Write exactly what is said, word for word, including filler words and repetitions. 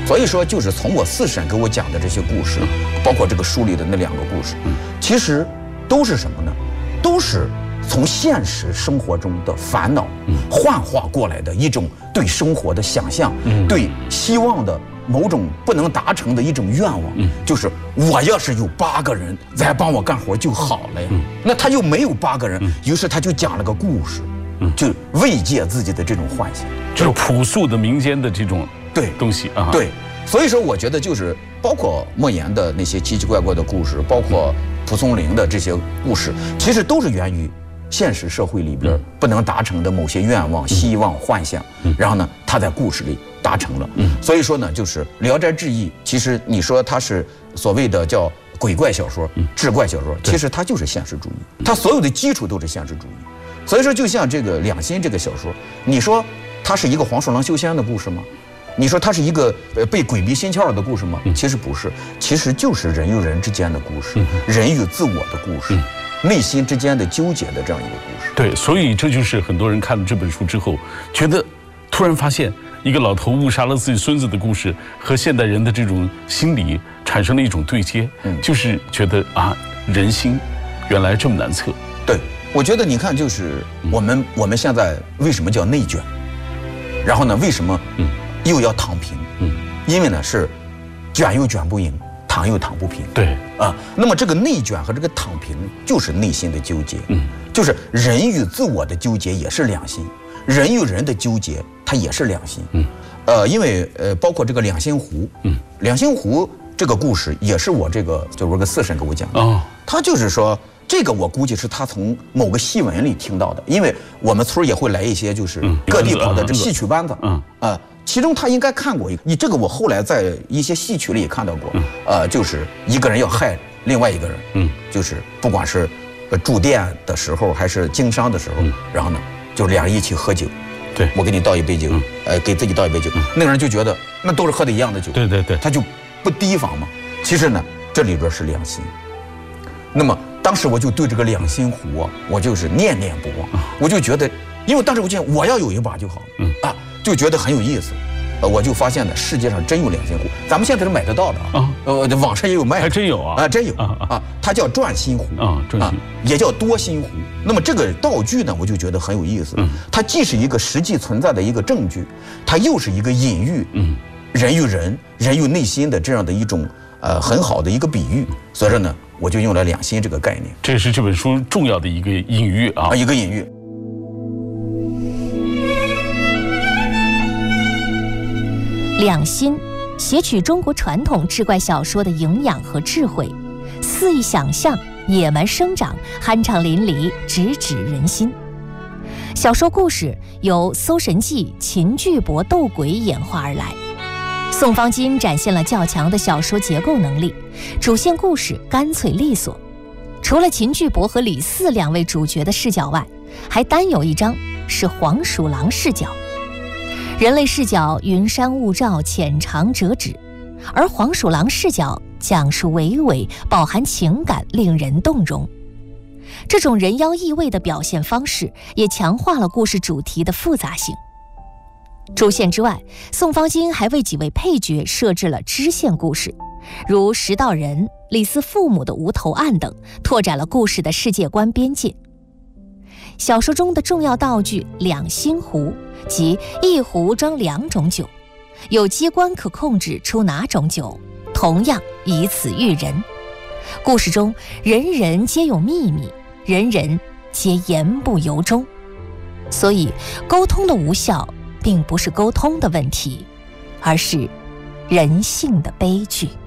所以说，就是从我四婶给我讲的这些故事，包括这个书里的那两个故事，其实都是什么呢？都是从现实生活中的烦恼幻化过来的一种对生活的想象，对希望的某种不能达成的一种愿望，就是我要是有八个人来帮我干活就好了呀。那他又没有八个人，于是他就讲了个故事，就慰藉自己的这种幻想， 就是朴素的民间的这种对东西啊。 对，所以说我觉得就是包括莫言的那些奇奇怪怪的故事，包括蒲松龄的这些故事，其实都是源于现实社会里边不能达成的某些愿望、希望、幻想，然后呢，他在故事里达成了。所以说呢，就是《聊斋志异》，其实你说它是所谓的叫鬼怪小说、志怪小说，其实它就是现实主义，它所有的基础都是现实主义。所以说，就像这个《两心》这个小说，你说它是一个黄鼠狼修仙的故事吗？你说它是一个呃被鬼迷心窍的故事吗？其实不是，其实就是人与人之间的故事，人与自我的故事。内心之间的纠结的这样一个故事。 对，所以这就是很多人看了这本书之后，觉得突然发现一个老头误杀了自己孙子的故事和现代人的这种心理产生了一种对接，嗯，就是觉得啊，人心原来这么难测。 对，我觉得你看，就是我们、嗯、我们现在为什么叫内卷，然后呢，为什么又要躺平？嗯，因为呢是卷又卷不赢。躺又躺不平， 对啊，那么这个内卷和这个躺平就是内心的纠结，嗯，就是人与自我的纠结也是两心，人与人的纠结它也是两心，嗯，呃，因为呃，包括这个两心湖，嗯，两心湖这个故事也是我这个就是我个四婶给我讲的，哦，他就是说这个我估计是他从某个戏文里听到的，因为我们村也会来一些就是各地跑的这戏曲班子，嗯啊。其中他应该看过一个，你这个我后来在一些戏曲里也看到过，呃，就是一个人要害另外一个人，嗯，就是不管是呃住店的时候还是经商的时候，然后呢，就两人一起喝酒， 对， 我给你倒一杯酒，呃，给自己倒一杯酒，那个人就觉得那都是喝的一样的酒， 对对对， 他就不提防嘛。其实呢，这里边是两心。那么当时我就对这个两心湖啊，我就是念念不忘，我就觉得，因为当时我觉得我要有一把就好了，嗯啊。就觉得很有意思，呃，我就发现呢，世界上真有两心湖，咱们现在是买得到的啊，呃，网上也有卖， 还真有啊， 啊，真有啊，它叫转心湖啊，转心， 也叫多心湖。那么这个道具呢，我就觉得很有意思，它既是一个实际存在的一个证据，它又是一个隐喻，嗯，人与人、人与内心的这样的一种呃很好的一个比喻。所以说呢，我就用了两心这个概念， 这是这本书重要的一个隐喻啊， 一个隐喻。 两心写取中国传统志怪小说的营养和智慧，肆意想象，野蛮生长，酣畅淋漓，直指人心。小说故事由《搜神记》秦巨伯斗鬼演化而来，宋方金展现了较强的小说结构能力，主线故事干脆利索。除了秦巨伯和李四两位主角的视角外，还单有一章是黄鼠狼视角。人类视角云山雾罩，浅尝辄止，而黄鼠狼视角讲述娓娓，饱含情感，令人动容。这种人妖意味的表现方式也强化了故事主题的复杂性。主线之外，宋方金还为几位配角设置了支线故事，如石道人、李四父母的无头案等，拓展了故事的世界观边界。小说中的重要道具两心壶，即一壶装两种酒，有机关可控制出哪种酒，同样以此喻人。故事中人人皆有秘密，人人皆言不由衷，所以沟通的无效并不是沟通的问题，而是人性的悲剧。